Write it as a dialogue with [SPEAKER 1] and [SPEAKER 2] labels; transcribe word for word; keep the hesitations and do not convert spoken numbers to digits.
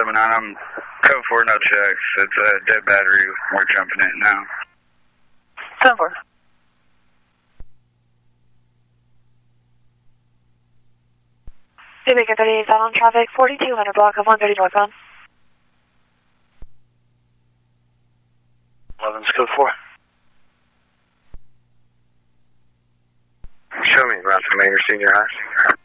[SPEAKER 1] seven nine, I'm code four, no checks. It's a dead battery. We're jumping it now.
[SPEAKER 2] seven four. Jamaica thirty-eight on traffic, forty-two hundred block of one thirty northbound.
[SPEAKER 3] eleven's code four.
[SPEAKER 1] Show me, Russell Mayer Senior High.